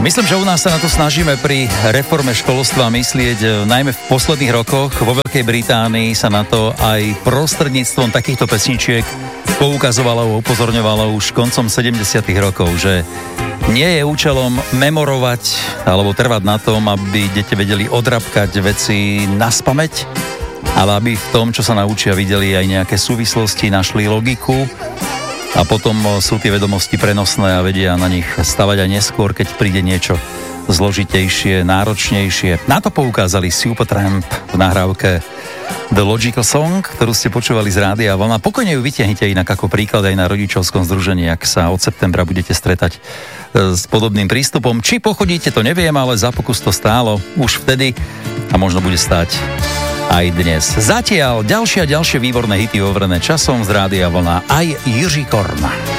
Myslím, že u nás sa na to snažíme pri reforme školstva myslieť, najmä v posledných rokoch. Vo Veľkej Británii sa na to aj prostredníctvom takýchto pesničiek poukazovalo, upozorňovalo už koncom 70. rokov, že nie je účelom memorovať alebo trvať na tom, aby deti vedeli odrabkať veci naspamäť, ale aby v tom, čo sa naučia, videli aj nejaké súvislosti, našli logiku a potom sú tie vedomosti prenosné a vedia na nich stavať aj neskôr, keď príde niečo zložitejšie, náročnejšie. Na to poukázali Supertramp v nahrávke The Logical Song, ktorú ste počúvali z Rádia Vlna. Pokojne ju vytiahnite inak ako príklad aj na rodičovskom združení, ak sa od septembra budete stretať s podobným prístupom. Či pochodíte, to neviem, ale za pokus to stálo už vtedy a možno bude stáť aj dnes. Zatiaľ ďalšie výborné hity overené časom z Rádia Vlna aj Jiří Korn.